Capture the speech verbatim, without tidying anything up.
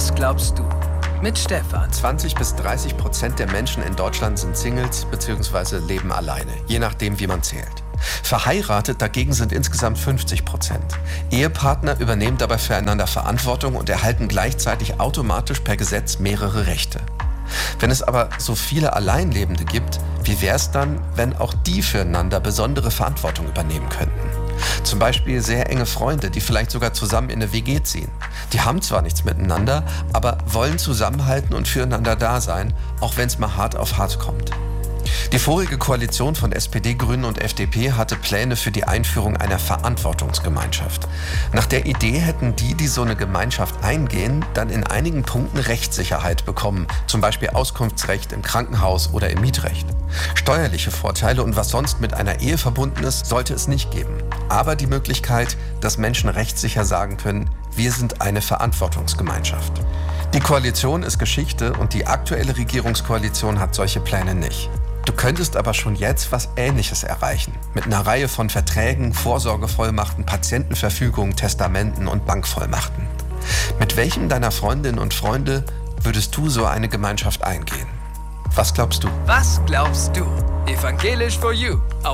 Was glaubst du? Mit Stefan. zwanzig bis dreißig Prozent der Menschen in Deutschland sind Singles bzw. leben alleine, je nachdem, wie man zählt. Verheiratet dagegen sind insgesamt fünfzig Prozent. Ehepartner übernehmen dabei füreinander Verantwortung und erhalten gleichzeitig automatisch per Gesetz mehrere Rechte. Wenn es aber so viele Alleinlebende gibt, wie wäre es dann, wenn auch die füreinander besondere Verantwortung übernehmen könnten? Zum Beispiel sehr enge Freunde, die vielleicht sogar zusammen in eine W G ziehen. Die haben zwar nichts miteinander, aber wollen zusammenhalten und füreinander da sein, auch wenn es mal hart auf hart kommt. Die vorige Koalition von S P D, Grünen und F D P hatte Pläne für die Einführung einer Verantwortungsgemeinschaft. Nach der Idee hätten die, die so eine Gemeinschaft eingehen, dann in einigen Punkten Rechtssicherheit bekommen, zum Beispiel Auskunftsrecht im Krankenhaus oder im Mietrecht. Steuerliche Vorteile und was sonst mit einer Ehe verbunden ist, sollte es nicht geben. Aber die Möglichkeit, dass Menschen rechtssicher sagen können, wir sind eine Verantwortungsgemeinschaft. Die Koalition ist Geschichte und die aktuelle Regierungskoalition hat solche Pläne nicht. Du könntest aber schon jetzt was Ähnliches erreichen. Mit einer Reihe von Verträgen, Vorsorgevollmachten, Patientenverfügungen, Testamenten und Bankvollmachten. Mit welchem deiner Freundinnen und Freunde würdest du so eine Gemeinschaft eingehen? Was glaubst du? Was glaubst du? Evangelisch for You.